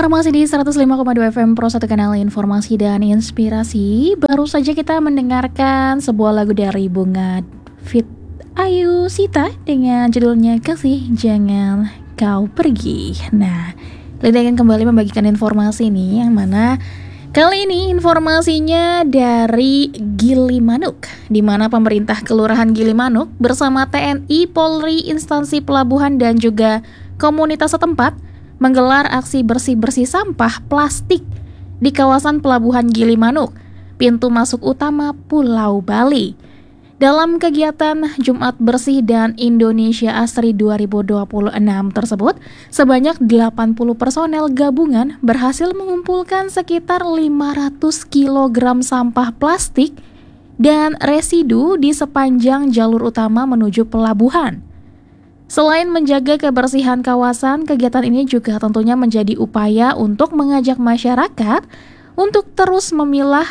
Pendengar masih di 105,2 FM Pro 1 Kanal Informasi dan Inspirasi. Baru saja kita mendengarkan sebuah lagu dari Bunga Fit Ayu Sita dengan judulnya Kasih Jangan Kau Pergi. Nah, Linda ingin kembali membagikan informasi nih, yang mana kali ini informasinya dari Gilimanuk, di mana pemerintah Kelurahan Gilimanuk bersama TNI, Polri, instansi pelabuhan dan juga komunitas setempat menggelar aksi bersih-bersih sampah plastik di kawasan Pelabuhan Gilimanuk, pintu masuk utama Pulau Bali. Dalam kegiatan Jumat Bersih dan Indonesia Asri 2026 tersebut, sebanyak 80 personel gabungan berhasil mengumpulkan sekitar 500 kg sampah plastik dan residu di sepanjang jalur utama menuju pelabuhan. Selain menjaga kebersihan kawasan, kegiatan ini juga tentunya menjadi upaya untuk mengajak masyarakat untuk terus memilah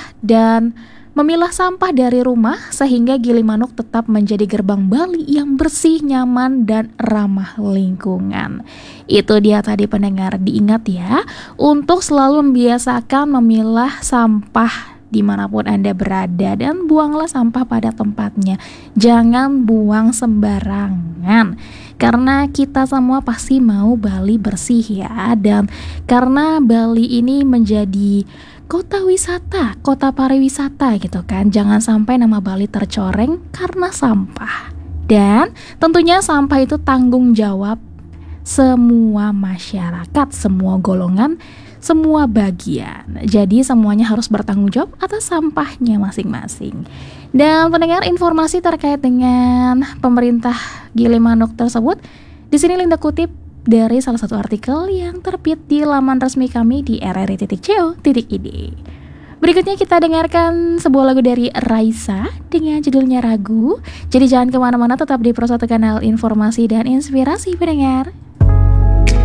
sampah dari rumah sehingga Gilimanuk tetap menjadi gerbang Bali yang bersih, nyaman, dan ramah lingkungan. Itu dia tadi pendengar, diingat ya untuk selalu membiasakan memilah sampah dimanapun Anda berada dan buanglah sampah pada tempatnya. Jangan buang sembarangan, karena kita semua pasti mau Bali bersih ya. Dan karena Bali ini menjadi kota wisata, kota pariwisata gitu kan, jangan sampai nama Bali tercoreng karena sampah. Dan tentunya sampah itu tanggung jawab semua masyarakat, semua golongan, semua bagian. Jadi semuanya harus bertanggung jawab atas sampahnya masing-masing. Dan pendengar, informasi terkait dengan pemerintah Gilimanuk tersebut, di sini Linda kutip dari salah satu artikel yang terbit di laman resmi kami di rri.co.id. Berikutnya kita dengarkan sebuah lagu dari Raisa dengan judulnya Ragu. Jadi jangan kemana-mana, tetap di Pro 1 Kanal Informasi dan Inspirasi pendengar.